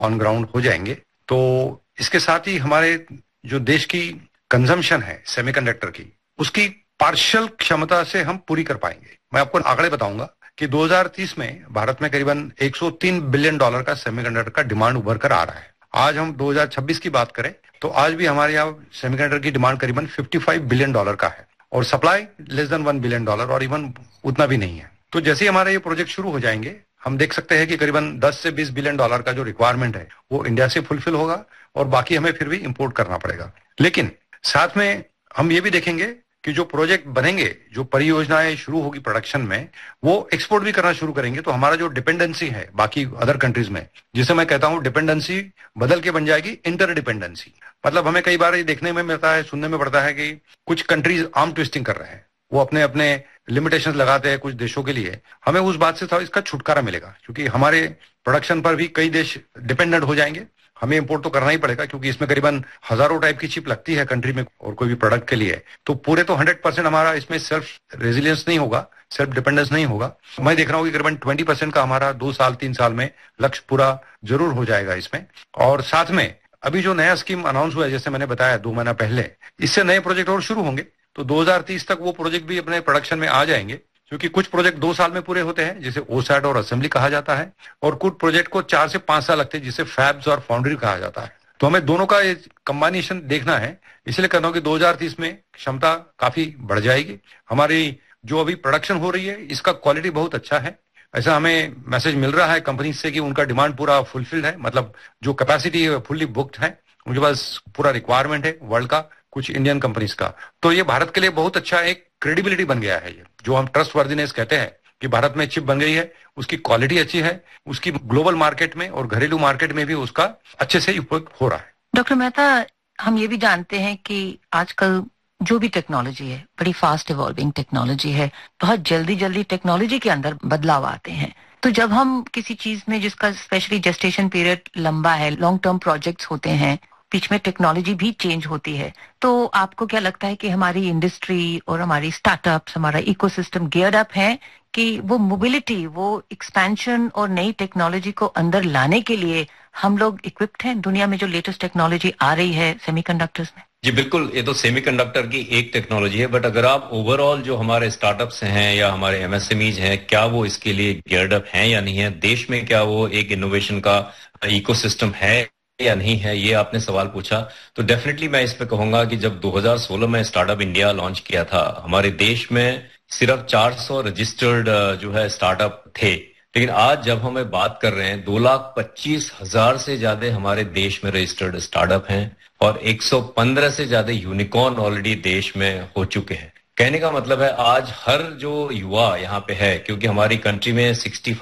On ground हो जाएंगे। तो इसके साथ ही हमारे जो देश की कंजम्पशन है सेमीकंडक्टर की, उसकी पार्शियल क्षमता से हम पूरी कर पाएंगे। मैं आपको आंकड़े बताऊंगा कि 2030 में भारत में करीबन $103 बिलियन का सेमीकंडक्टर का डिमांड उभर कर आ रहा है। आज हम 2026 की बात करें तो आज भी हमारे यहाँ सेमीकंडक्टर की डिमांड करीबन $55 बिलियन का है और सप्लाई लेस देन $1 बिलियन और इवन उतना भी नहीं है। तो जैसे ही हमारे ये प्रोजेक्ट शुरू हो जाएंगे, हम देख सकते हैं कि करीबन 10 से 20 बिलियन डॉलर का जो रिक्वायरमेंट है वो इंडिया से फुलफिल होगा और बाकी हमें फिर भी इंपोर्ट करना पड़ेगा। लेकिन साथ में हम ये भी देखेंगे कि जो प्रोजेक्ट बनेंगे, जो परियोजनाएं शुरू होगी प्रोडक्शन में, वो एक्सपोर्ट भी करना शुरू करेंगे। तो हमारा जो डिपेंडेंसी है बाकी अदर कंट्रीज में, जिसे मैं कहता हूं डिपेंडेंसी बदल के बन जाएगी इंटरडिपेंडेंसी। मतलब हमें कई बार ये देखने में मिलता है, सुनने में पड़ता है कि कुछ कंट्रीज आर्म ट्विस्टिंग कर रहे हैं, वो अपने अपने लिमिटेशंस लगाते हैं कुछ देशों के लिए। हमें उस बात से थोड़ा इसका छुटकारा मिलेगा क्योंकि हमारे प्रोडक्शन पर भी कई देश डिपेंडेंट हो जाएंगे। हमें इंपोर्ट तो करना ही पड़ेगा क्योंकि इसमें करीबन हजारों टाइप की चिप लगती है कंट्री में और कोई भी प्रोडक्ट के लिए। तो पूरे तो 100% हमारा इसमें सेल्फ रेजिलियंस नहीं होगा, सेल्फ डिपेंडेंस नहीं होगा। मैं देख रहा हूँ कि करीबन 20% का हमारा 2 साल 3 साल में लक्ष्य पूरा जरूर हो जाएगा इसमें। और साथ में अभी जो नया स्कीम अनाउंस हुआ है, जैसे मैंने बताया 2 महीना पहले, इससे नए प्रोजेक्ट और शुरू होंगे। तो 2030 तक वो प्रोजेक्ट भी अपने प्रोडक्शन में आ जाएंगे क्योंकि कुछ प्रोजेक्ट 2 साल में पूरे होते हैं जिसे ओसैट और असेंबली कहा जाता है, और कुछ प्रोजेक्ट को 4 से 5 साल लगते हैं जिसे फैब्स और फाउंड्री कहा जाता है। तो हमें दोनों का कॉम्बिनेशन देखना है, इसलिए कहता हूं कि 2030 में क्षमता काफी बढ़ जाएगी। हमारी जो अभी प्रोडक्शन हो रही है इसका क्वालिटी बहुत अच्छा है। ऐसा हमें मैसेज मिल रहा है कंपनी से कि उनका डिमांड पूरा फुलफिल्ड है, मतलब जो कैपेसिटी है फुल्ली बुक्ड है, उनके पास पूरा रिक्वायरमेंट है वर्ल्ड का, कुछ इंडियन कंपनीज का। तो ये भारत के लिए बहुत अच्छा एक क्रेडिबिलिटी बन गया है। ये जो हम ट्रस्ट वर्दीनेस कहते हैं कि भारत में चिप बन गई है, उसकी क्वालिटी अच्छी है, उसकी ग्लोबल मार्केट में और घरेलू मार्केट में भी उसका अच्छे से उपयोग हो रहा है। डॉक्टर मेहता, हम ये भी जानते हैं कि आजकल जो भी टेक्नोलॉजी है बड़ी फास्ट इवॉल्विंग टेक्नोलॉजी है, बहुत जल्दी जल्दी टेक्नोलॉजी के अंदर बदलाव आते हैं। तो जब हम किसी चीज में जिसका स्पेशली जेस्टेशन पीरियड लंबा है, लॉन्ग टर्म प्रोजेक्ट्स होते हैं, बीच में टेक्नोलॉजी भी चेंज होती है, तो आपको क्या लगता है कि हमारी इंडस्ट्री और हमारी स्टार्टअप्स, हमारा इकोसिस्टम गियर्ड अप है कि वो मोबिलिटी, वो एक्सपेंशन और नई टेक्नोलॉजी को अंदर लाने के लिए हम लोग इक्विप्ड हैं दुनिया में जो लेटेस्ट टेक्नोलॉजी आ रही है सेमीकंडक्टर्स में? जी बिल्कुल, ये तो सेमीकंडक्टर की एक टेक्नोलॉजी है, बट अगर आप ओवरऑल जो हमारे स्टार्टअप्स हैं या हमारे एमएसएमईज हैं, क्या वो इसके लिए गियर्ड अप हैं या नहीं है, देश में क्या वो एक इनोवेशन का इकोसिस्टम है या नहीं है, ये आपने सवाल पूछा। तो डेफिनेटली मैं इस पे कहूंगा कि जब 2016 में स्टार्टअप इंडिया लॉन्च किया था, हमारे देश में सिर्फ 400 रजिस्टर्ड जो है स्टार्टअप थे। लेकिन आज जब हमें बात कर रहे हैं 2,25,000 से ज्यादा हमारे देश में रजिस्टर्ड स्टार्टअप हैं और 115 से ज्यादा यूनिकॉर्न ऑलरेडी देश में हो चुके हैं। कहने का मतलब है आज हर जो युवा यहाँ पे है, क्योंकि हमारी कंट्री में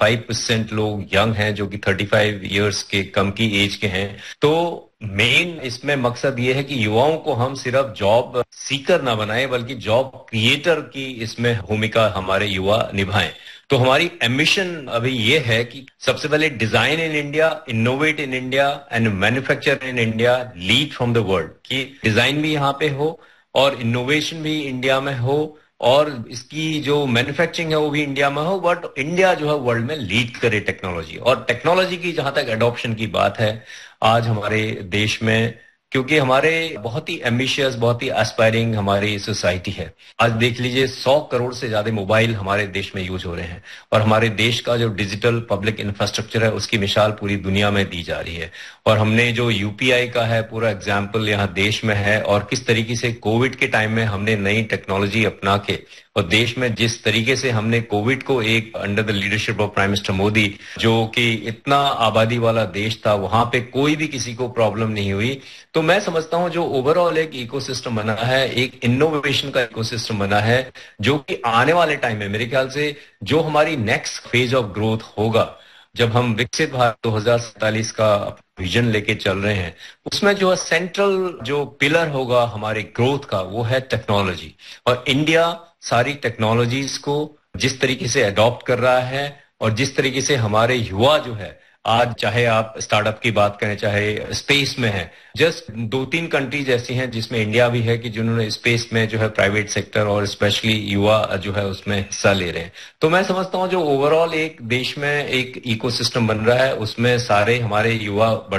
65% लोग यंग हैं जो कि 35 इयर्स के कम की एज के हैं। तो मेन इसमें मकसद ये है कि युवाओं को हम सिर्फ जॉब सीकर ना बनाएं बल्कि जॉब क्रिएटर की इसमें भूमिका हमारे युवा निभाएं। तो हमारी एम्बिशन अभी ये है कि सबसे पहले design in India, innovate in India and manufacture in India, lead from the world, कि डिजाइन भी यहाँ पे हो और इनोवेशन भी इंडिया में हो और इसकी जो मैन्युफैक्चरिंग है वो भी इंडिया में हो, बट इंडिया जो है वर्ल्ड में लीड करे टेक्नोलॉजी। और टेक्नोलॉजी की जहां तक एडॉप्शन की बात है आज हमारे देश में, क्योंकि हमारे बहुत ही एम्बिशियस, बहुत ही एस्पायरिंग हमारी सोसाइटी है। आज देख लीजिए 100 करोड़ से ज्यादा मोबाइल हमारे देश में यूज हो रहे हैं और हमारे देश का जो डिजिटल पब्लिक इंफ्रास्ट्रक्चर है उसकी मिसाल पूरी दुनिया में दी जा रही है। और हमने जो यूपीआई का है पूरा एग्जाम्पल यहाँ देश में है, और किस तरीके से कोविड के टाइम में हमने नई टेक्नोलॉजी अपना के और देश में जिस तरीके से हमने कोविड को एक under the leadership of prime minister Modi, जो कि इतना आबादी वाला देश था, वहां पे कोई भी किसी को प्रॉब्लम नहीं हुई। तो मैं समझता हूं जो ओवरऑल एक इकोसिस्टम बना है, एक इनोवेशन का इकोसिस्टम बना है, जो कि आने वाले टाइम में मेरे ख्याल से जो हमारी नेक्स्ट फेज ऑफ ग्रोथ होगा, जब हम विकसित भारत 2047 का विजन लेके चल रहे हैं, उसमें जो सेंट्रल जो पिलर होगा हमारे ग्रोथ का वो है टेक्नोलॉजी। और इंडिया सारी टेक्नोलॉजीज को जिस तरीके से अडॉप्ट कर रहा है और जिस तरीके से हमारे युवा जो है आज चाहे आप स्टार्टअप की बात करें, चाहे स्पेस में है, जस्ट 2-3 कंट्रीज ऐसी हैं जिसमें इंडिया भी है कि जिन्होंने स्पेस में जो है प्राइवेट सेक्टर और स्पेशली युवा जो है उसमें हिस्सा ले रहे हैं। तो मैं समझता हूँ जो ओवरऑल एक देश में एक इकोसिस्टम बन रहा है उसमें सारे हमारे युवा